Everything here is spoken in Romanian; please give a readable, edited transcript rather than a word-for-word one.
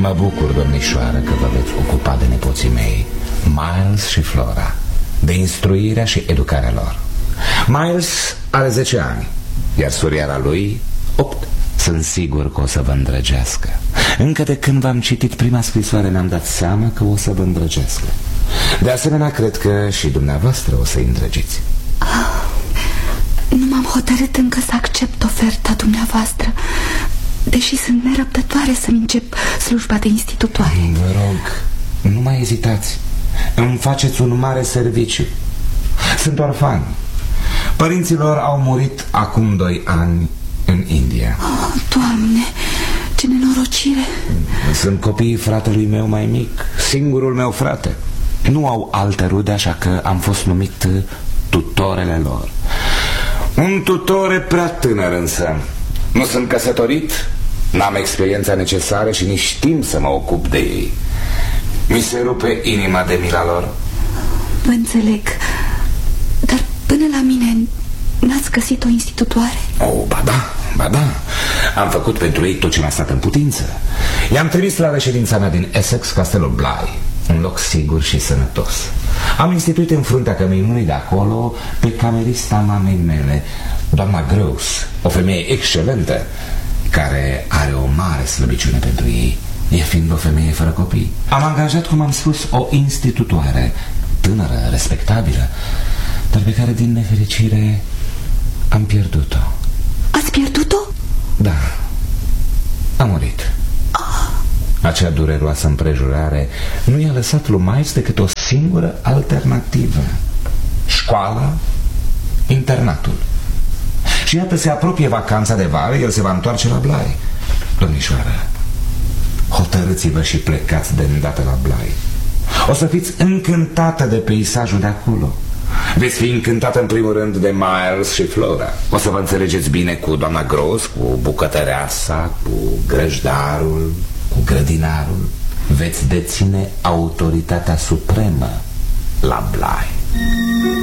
Mă bucur, domnișoară, că vă veți ocupa de nepoții mei, Miles și Flora, de instruirea și educarea lor. Miles are 10 ani, iar surioara lui 8. Sunt sigur că o să vă îndrăgească. Încă de când v-am citit prima scrisoare mi-am dat seama că o să vă îndrăgească. De asemenea, cred că și dumneavoastră o să-i îndrăgiți. Nu m-am hotărât încă să accept oferta dumneavoastră, deși sunt nerăbdătoare să-mi încep slujba de institutoare. Vă rog, nu mai ezitați. Îmi faceți un mare serviciu. Sunt orfan. Părinții lor au murit acum 2 ani în India. Doamne, ce nenorocire. Sunt copiii fratelui meu mai mic, singurul meu frate. Nu au alte rude, așa că am fost numit tutorele lor. Un tutore prea tânăr însă. Nu sunt căsătorit, n-am experiența necesară și nici timp să mă ocup de ei. Mi se rupe inima de mila lor. Vă înțeleg, dar până la mine n-ați găsit o institutoare? Oh, ba da, am făcut pentru ei tot ce mi-a stat în putință. I-am trimis la reședința mea din Essex, Castelul Bly, un loc sigur și sănătos. Am instituit în fruntea căminului de acolo pe camerista mamei mele, doamna Gross, o femeie excelentă, care are o mare slăbiciune pentru ei, ea fiind o femeie fără copii. Am angajat, cum am spus, o institutoare, tânără, respectabilă, dar pe care, din nefericire, am pierdut-o. Ați pierdut-o? Da, a murit. Acea dureroasă împrejurare nu i-a lăsat lui Miles decât o singură alternativă: școala, internatul. Și iată, se apropie vacanța de vară, el se va întoarce la Bly. Domnișoară, hotărâți-vă și plecați de îndată la Bly. O să fiți încântată de peisajul de acolo. Veți fi încântată în primul rând de Miles și Flora. O să vă înțelegeți bine cu doamna Gross, cu bucătăreasa, cu grăjdarul, cu grădinarul. Veți deține autoritatea supremă la Bly.